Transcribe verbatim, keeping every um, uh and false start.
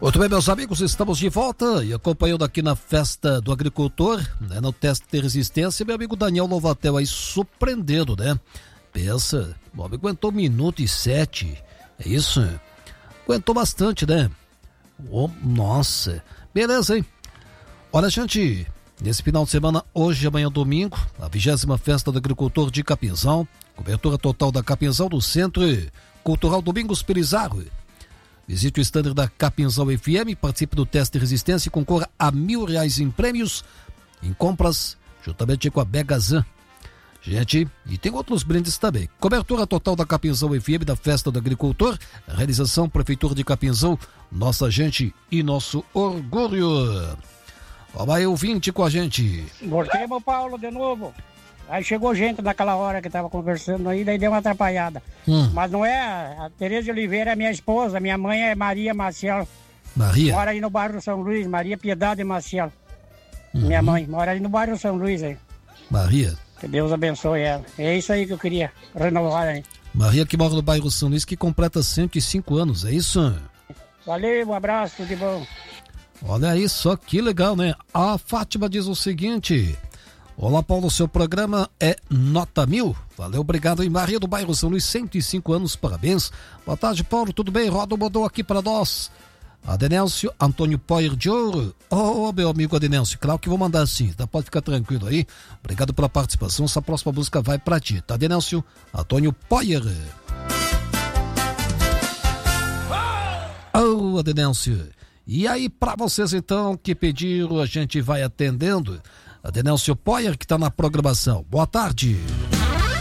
Muito bem, meus amigos, estamos de volta e acompanhando aqui na Festa do Agricultor, né, no teste de resistência, meu amigo Daniel Lovatel aí surpreendendo, né? Pensa, o homem aguentou um minuto e sete, é isso? Aguentou bastante, né? Oh, nossa, beleza, hein? Olha, gente, nesse final de semana, hoje e amanhã domingo, a vigésima Festa do Agricultor de Capinzal, cobertura total da Capinzal do Centro Cultural Domingos Pelizarro. Visite o stand da Capinzal F M, participe do teste de resistência e concorra a mil reais em prêmios em compras, juntamente com a Begazan. Gente, e tem outros brindes também. Cobertura total da Capinzal F M da Festa do Agricultor, realização Prefeitura de Capinzal, nossa gente e nosso orgulho. Vamos aí, ouvinte com a gente. Voltemos, Paulo, de novo. Aí chegou gente naquela hora que tava conversando aí, daí deu uma atrapalhada. Hum. Mas não é, a Tereza de Oliveira é minha esposa, minha mãe é Maria Maciel. Maria? Mora aí no bairro São Luís, Maria Piedade Maciel. Uhum. Minha mãe, mora aí no bairro São Luís aí. Maria? Que Deus abençoe ela. É isso aí que eu queria renovar aí. Maria que mora no bairro São Luís, que completa cento e cinco anos, é isso? Valeu, um abraço, tudo de bom. Olha aí só que legal, né? A Fátima diz o seguinte... Olá, Paulo, seu programa é nota mil. Valeu, obrigado. Em Maria do bairro São Luís, cento e cinco anos, parabéns. Boa tarde, Paulo, tudo bem? Roda mandou aqui para nós. Adenélcio Antônio Poyer de Ouro. Ô, oh, meu amigo Adenélcio, claro que vou mandar sim, tá? Pode ficar tranquilo aí. Obrigado pela participação, essa próxima música vai para ti, tá? Adenélcio Antônio Poyer. Ô, oh, Adenélcio. E aí, para vocês então que pediram, a gente vai atendendo. Adenélcio Poyer, que está na programação. Boa tarde.